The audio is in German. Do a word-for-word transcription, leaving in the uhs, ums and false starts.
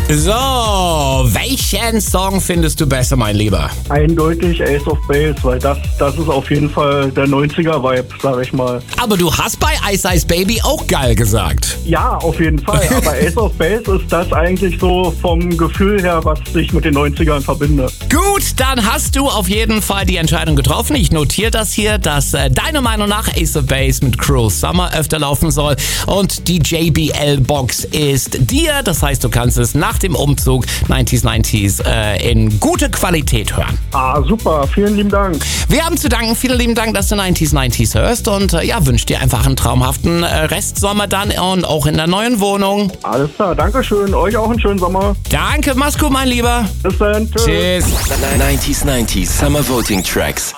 So, welchen Song findest du besser, mein Lieber? Eindeutig Ace of Base, weil das, das ist auf jeden Fall der neunziger-Vibe, sag ich mal. Aber du hast bei Ice Ice Baby auch geil gesagt. Ja, auf jeden Fall. Aber Ace of Base ist das eigentlich so vom Gefühl her, was sich mit den neunzigern verbindet. Gut, dann hast du auf jeden Fall die Entscheidung getroffen. Ich notiere das hier, dass äh, deiner Meinung nach Ace of Base mit Cruel Summer öfter laufen soll. Und die J B L-Box ist dir. Das heißt, du kannst es nach dem Umzug neunziger neunzig äh, in gute Qualität hören. Ah, super. Vielen lieben Dank. Wir haben zu danken. Vielen lieben Dank, dass du neunziger neunzig hörst. Und äh, ja, wünsche dir einfach einen traumhaften äh, Restsommer dann und auch in der neuen Wohnung. Alles klar. Dankeschön. Euch auch einen schönen Sommer. Danke. Mach's gut, mein Lieber. Bis dann. Tschüss. Tschüss. neunziger neunzig Summer Voting Tracks.